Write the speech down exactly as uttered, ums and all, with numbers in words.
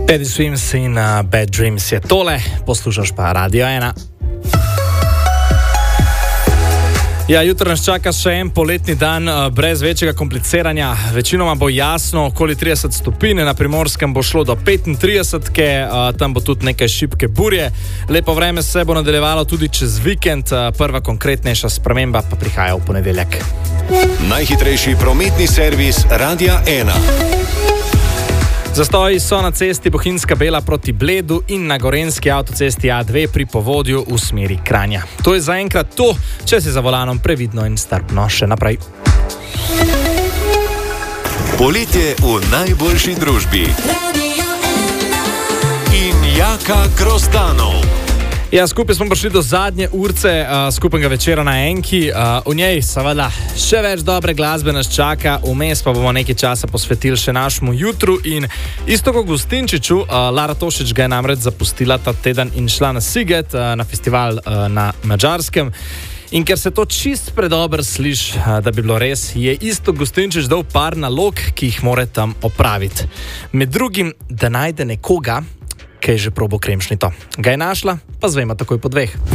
Teddy Swims in uh, Bad Dreams je tole, poslušaš pa Radio ena. Ja, jutro nas čaka še en poletni dan uh, brez večjega kompliciranja. Večinoma bo jasno, okoli trideset stopinj, na Primorskem bo šlo do petintrideset, uh, tam bo tudi nekaj šibke burje. Lepo vreme se bo nadaljevalo tudi čez vikend, uh, prva konkretnejša sprememba pa prihaja v ponedeljek. Najhitrejši prometni servis Radia ena. Zastoji so na cesti Bohinjska Bela proti Bledu in na gorenjski avtocesti A dve pri Povodju v smeri Kranja. To je zaenkrat to, če si za volanom previdno in strpno še naprej. Poletje v najboljši družbi. In Jaka Grozdanov. Ja, skupaj smo prišli do zadnje urce uh, skupnega večera na Enki. Uh, v njej seveda še več dobre glasbe nas čaka, vmes pa bomo nekaj časa posvetili še našemu jutru in Iztoku Gustinčiču. Uh, Lara Tošić ga je namreč zapustila ta teden in šla na Siget, uh, na festival uh, na Madžarskem. In ker se to čist predober sliši, uh, da bi bilo res, je Iztok Gustinčič dal par nalog, ki jih mora tam opraviti. Med drugim, da najde nekoga, ki je že probo kremšnito. Ga je našla, pa zvema takoj po dveh.